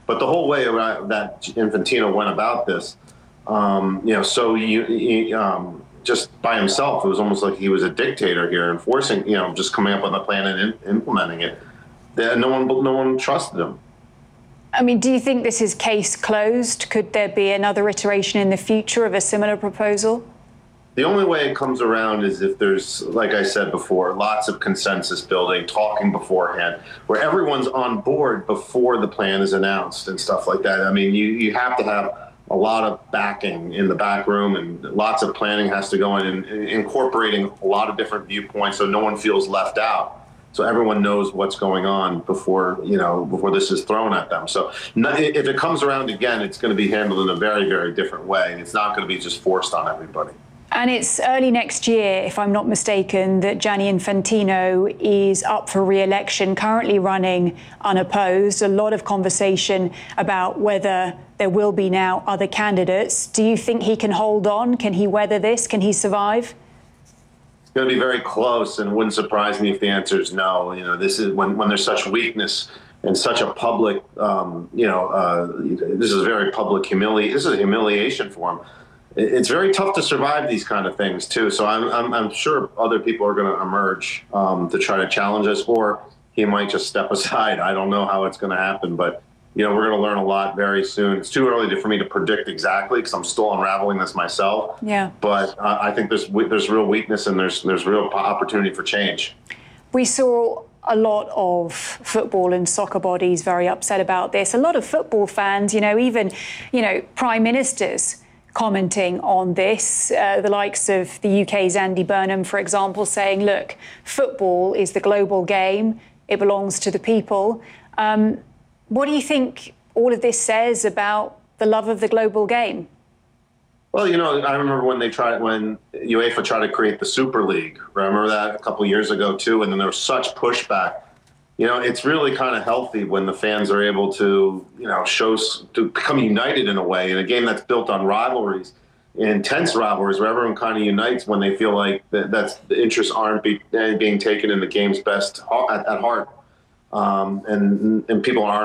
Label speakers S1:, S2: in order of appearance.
S1: But the whole way that Infantino went about this, so just by himself, it was almost like he was a dictator here, enforcing, just coming up with a plan and implementing it. No one trusted him.
S2: I mean, do you think this is case closed? Could there be another iteration in the future of a similar proposal?
S1: The only way it comes around is if there's, like I said before, lots of consensus building, talking beforehand, where everyone's on board before the plan is announced and stuff like that. I mean, you have to have a lot of backing in the back room, and lots of planning has to go in, and incorporating a lot of different viewpoints so no one feels left out. So everyone knows what's going on before this is thrown at them. So if it comes around again, it's going to be handled in a very, very different way. It's not going to be just forced on everybody.
S2: And it's early next year, if I'm not mistaken, that Gianni Infantino is up for re-election, currently running unopposed. A lot of conversation about whether there will be now other candidates. Do you think he can hold on? Can he weather this? Can he survive?
S1: It's going to be very close, and it wouldn't surprise me if the answer is no. This is when there's such weakness and such a public, this is very public humiliation. This is a humiliation for him. It's very tough to survive these kind of things too. So I'm sure other people are going to emerge to try to challenge us, or he might just step aside. I don't know how it's going to happen, but we're going to learn a lot very soon. It's too early for me to predict exactly because I'm still unraveling this myself.
S2: Yeah.
S1: But I think there's real weakness, and there's real opportunity for change.
S2: We saw a lot of football and soccer bodies very upset about this. A lot of football fans, even prime ministers commenting on this, the likes of the UK's Andy Burnham, for example, saying, look, football is the global game. It belongs to the people. What do you think all of this says about the love of the global game?
S1: Well, I remember when UEFA tried to create the Super League. Remember that a couple of years ago, too? And then there was such pushback. It's really kind of healthy when the fans are able to, to become united in a way, in a game that's built on rivalries, intense rivalries, where everyone kind of unites when they feel like the interests aren't being taken in the game's best at heart, and people aren't